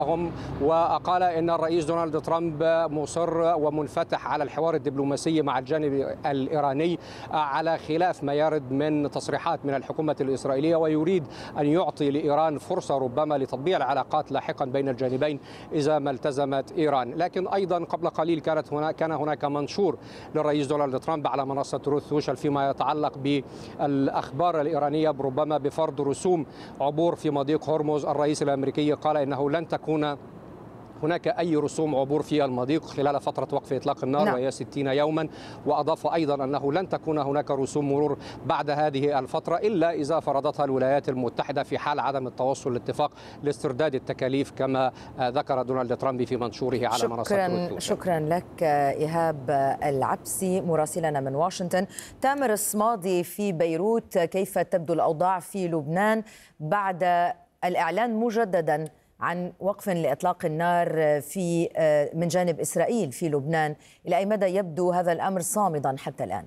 وقال إن الرئيس دونالد ترامب مصر ومنفتح على الحوار الدبلوماسي مع الجانب الإيراني على خلاف ما يرد من تصريحات من الحكومة الإسرائيلية، ويريد أن يعطي لإيران فرصة ربما لتطبيع العلاقات لاحقا بين الجانبين إذا ما التزمت إيران. لكن أيضا قبل قليل كان هناك منشور للرئيس دونالد ترامب على منصة تروث سوشيال فيما يتعلق بالأخبار الإيرانية ربما بفرض رسوم عبور في مضيق هرمز. الرئيس الأمريكي قال إنه لن تكون هناك أي رسوم عبور في المضيق خلال فترة وقف إطلاق النار وهي 60 يوما، وأضاف أيضا أنه لن تكون هناك رسوم مرور بعد هذه الفترة إلا إذا فرضتها الولايات المتحدة في حال عدم التوصل لاتفاق لاسترداد التكاليف كما ذكر دونالد ترامب في منشوره على منصة. شكرا لك إيهاب العبسي مراسلنا من واشنطن. تامر الصمادي في بيروت، كيف تبدو الأوضاع في لبنان بعد الإعلان مجددا عن وقف لإطلاق النار من جانب إسرائيل في لبنان؟ إلى أي مدى يبدو هذا الأمر صامدا حتى الآن؟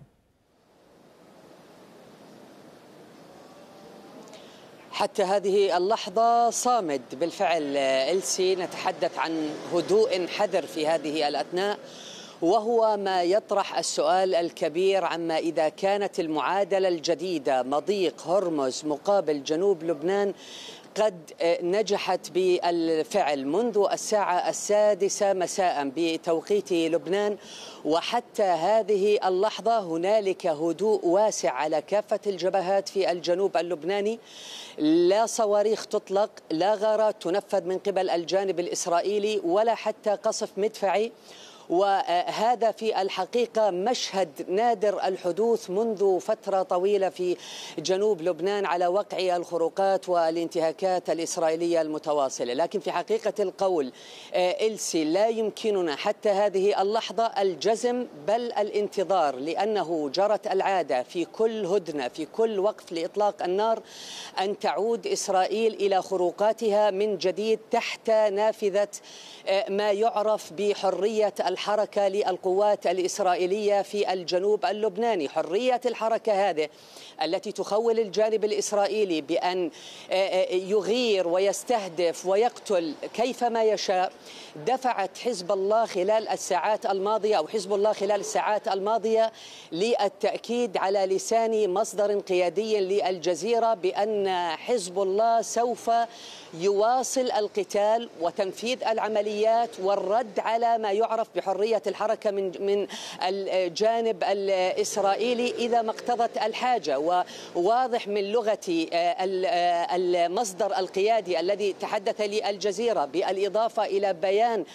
حتى هذه اللحظة صامد بالفعل إلسي. نتحدث عن هدوء حذر في هذه الأثناء، وهو ما يطرح السؤال الكبير عما إذا كانت المعادلة الجديدة مضيق هرمز مقابل جنوب لبنان قد نجحت بالفعل منذ الساعة 6 مساء بتوقيت لبنان، وحتى هذه اللحظة هنالك هدوء واسع على كافة الجبهات في الجنوب اللبناني. لا صواريخ تطلق، لا غارات تنفذ من قبل الجانب الإسرائيلي، ولا حتى قصف مدفعي. وهذا في الحقيقة مشهد نادر الحدوث منذ فترة طويلة في جنوب لبنان على وقع الخروقات والانتهاكات الإسرائيلية المتواصلة. لكن في حقيقة القول إلسي لا يمكننا حتى هذه اللحظة الجزم بل الانتظار، لأنه جرت العادة في كل هدنة في كل وقف لإطلاق النار أن تعود إسرائيل إلى خروقاتها من جديد تحت نافذة ما يعرف بحرية الحركة للقوات الإسرائيلية في الجنوب اللبناني. حرية الحركة هذه التي تخول الجانب الإسرائيلي بأن يغير ويستهدف ويقتل كيفما يشاء دفعت حزب الله خلال الساعات الماضية أو حزب الله خلال الساعات الماضية للتأكيد على لسان مصدر قيادي للجزيرة بأن حزب الله سوف يواصل القتال وتنفيذ العمليات والرد على ما يعرف بحرية الحركة من الجانب الإسرائيلي إذا ما اقتضت الحاجة. وواضح من لغة المصدر القيادي الذي تحدث للجزيرة بالإضافة إلى بيان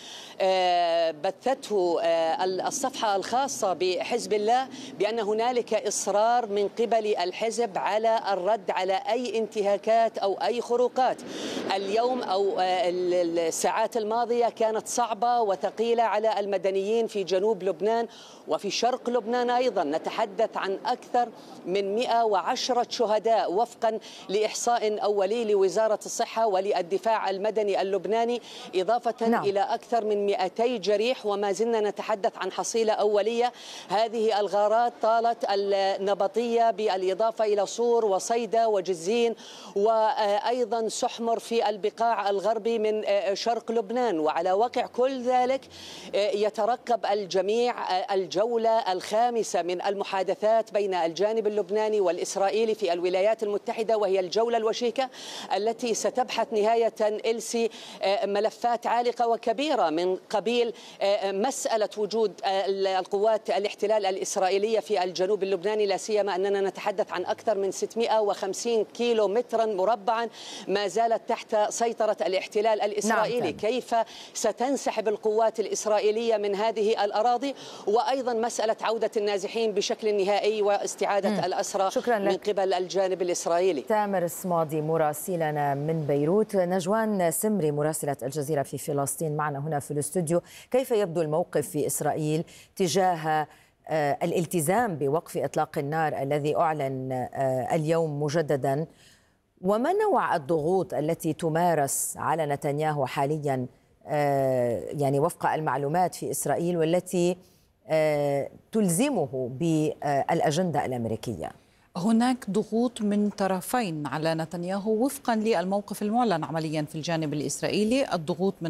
بثته الصفحة الخاصة بحزب الله بأن هنالك إصرار من قبل الحزب على الرد على أي انتهاكات أو أي خروقات. اليوم أو الساعات الماضية كانت صعبة وثقيلة على المدنيين في جنوب لبنان وفي شرق لبنان أيضا. نتحدث عن أكثر من 110 شهداء وفقا لإحصاء أولي لوزارة الصحة وللدفاع المدني اللبناني، إضافة إلى أكثر من 200 جريح، وما زلنا نتحدث عن حصيلة أولية. هذه الغارات طالت النبطية بالإضافة إلى صور وصيدا وجزين وأيضا سحمر في البقاع الغربي من شرق لبنان. وعلى وقع كل ذلك يترقب الجميع الجولة الخامسة من المحادثات بين الجانب اللبناني والإسرائيلي في الولايات المتحدة، وهي الجولة الوشيكة التي ستبحث نهاية إلسي ملفات عالقة وكبيرة من قبيل مسألة وجود القوات الاحتلال الإسرائيلية في الجنوب اللبناني، لا سيما أننا نتحدث عن أكثر من 650 كيلو مترا مربعا ما زالت تحت سيطرة الاحتلال الإسرائيلي. كيف ستنسحب القوات الإسرائيلية من هذه الأراضي؟ وأيضا مسألة عودة النازحين بشكل نهائي واستعادة الأسرى من قبل الجانب الإسرائيلي. تامر الصمادي مراسلنا من بيروت. نجوان سمري مراسلة الجزيرة في فلسطين معنا هنا في الاستوديو. كيف يبدو الموقف في إسرائيل تجاه الالتزام بوقف إطلاق النار الذي أعلن اليوم مجددا، وما نوع الضغوط التي تمارس على نتنياهو حاليا يعني وفق المعلومات في إسرائيل والتي تلزمه بالأجندة الأمريكية؟ هناك ضغوط من طرفين على نتنياهو وفقا للموقف المعلن عمليا في الجانب الإسرائيلي. الضغوط من